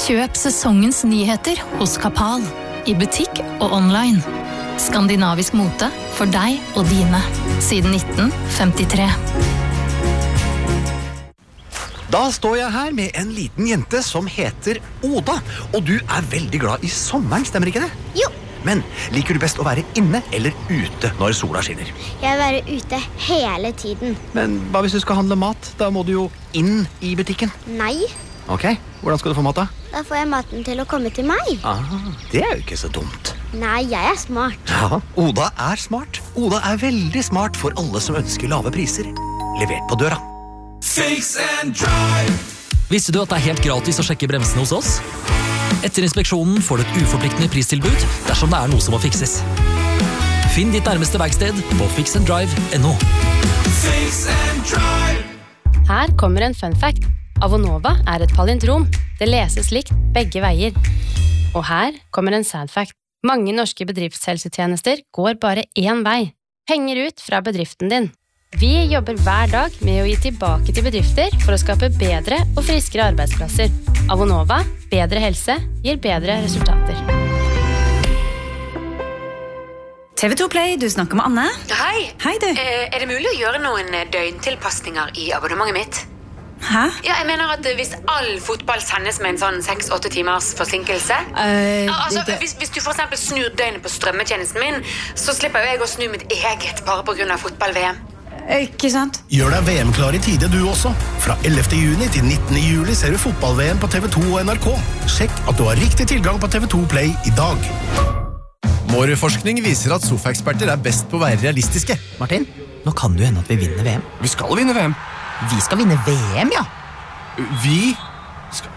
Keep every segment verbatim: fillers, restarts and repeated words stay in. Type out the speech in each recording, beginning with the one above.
Kjøp sesongens nyheter hos Kapal, i butikk og online. Skandinavisk mote for deg og dine, siden nitten femtitre. Da står jeg her med en liten jente som heter Oda, og du er veldig glad i sommeren, stemmer ikke det? Jo. Men liker du best å være inne eller ute når sola skinner? Jeg vil være ute hele tiden. Men hva hvis du skal handle mat? Da må du jo inn i butikken. Nei. Ok, hvordan skal du få mat da? Da får jeg maten til å komme til meg. Ah, det er jo ikke så dumt. Nei, jeg er smart. Ja, Oda er smart. Oda er veldig smart for alle som ønsker lave priser. Levert på døra. Fix and drive. Visste du at det er helt gratis å sjekke bremsene hos oss? Etter inspeksjonen får du et uforpliktende pristilbud dersom det er noe som må fikses. Finn ditt nærmeste verksted på fix and drive punktum no. Fix and drive. Her kommer en fun fact. Avonova er et palindrom. Det leses likt begge veier. Og her kommer en sad fact. Mange norske bedriftshelsetjenester går bare én vei. Penger ut fra bedriften din. Vi jobber hver dag med å gi tilbake til bedrifter for å skape bedre og friskere arbeidsplasser. Avonova, bedre helse, gir bedre resultater. T V to Play, du snakker med Anne. Hei. Hei du. Eh, er det mulig å gjøre noen døgntilpasninger i abonnementet mitt? Hæ? Ja, jeg mener at hvis all fotball sendes med en sånn seks til åtte timers forsinkelse Uh, altså, det, hvis, hvis du for eksempel snur døgnet på strømmetjenesten min, så slipper jeg å snu mitt eget bare på grunn av fotball-V M. Ikke sant? Gjør deg V M-klar i tide du også. Fra ellevte juni til nittende juli ser du fotball-V M på T V to og N R K. Sjekk at du har riktig tilgang på T V to Play i dag. Vår forskning viser at sofaeksperter er best på å være realistiske. Martin, nå kan det jo hende at vi vinner V M. Vi skal vinne V M. Vi skal vinne V M, ja. Vi skal...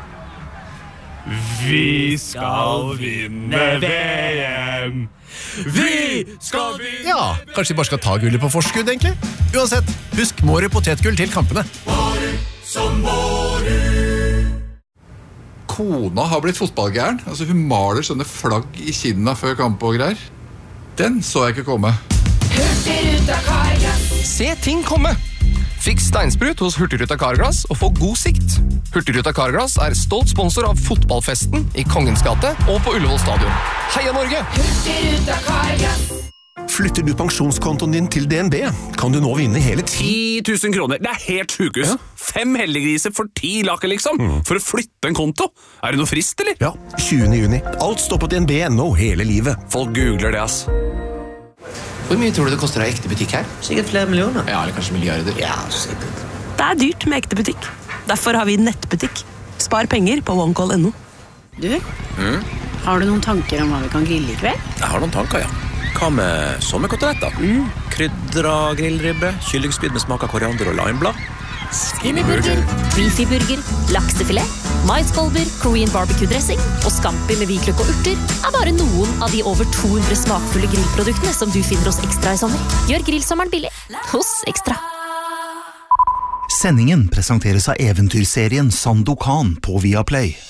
Vi skal vinne V M. Vi skal vinne. Ja, kanskje vi bare skal ta gullet på forskudd, egentlig. Uansett, husk Mårud potetgull til kampene. Mårud som Mårud. Kona har blitt fotballgæren. Altså, hun maler sånne flagg i kinna før kamp og greier. Den så jeg ikke komme. Hurtigruta Carglass. Se ting komme. Fiks steinsprut hos Hurtigruta Carglass og få god sikt. Hurtigruta Carglass er stolt sponsor av fotballfesten i Kongens gate og på Ullevål stadion. Heia Norge! Hurtigruta Carglass. Flytter du pensjonskontoen din til D N B, kan du nå vinne hele ti tusen kroner. Det er helt sjukehus. Ja. Fem heldiggriser for ti laker, liksom. Mm. For å flytte en konto. Er det noe frist, eller? Ja, tjuende juni. Alt står på D N B nå hele livet. Folk googler det, ass. Hvor mye tror du det koster å ha ekte butikk her? Sikkert flere millioner. Ja, eller kanskje milliarder. Ja, sikkert. Det er dyrt med ekte butikk. Derfor har vi nettbutikk. Spar penger på onecall punktum no. Du, Mm. har du noen tanker om hva vi kan grille i kveld? Jeg har noen tanker, ja. Hva med sommerkoteletter? Mm. Krydra grillribbe, kyllingspyd med smak av koriander og limeblad. Skinnyburger, beefy-burger, laksefilet, maiskolber, Korean barbecue-dressing og scampi med hvitløk og urter er bare noen av de over to hundre smakfulle grillproduktene som du finner hos Ekstra i sommer. Gjør grillsommeren billig hos Ekstra. Sendingen presenteres av eventyrserien Sandokan på Viaplay.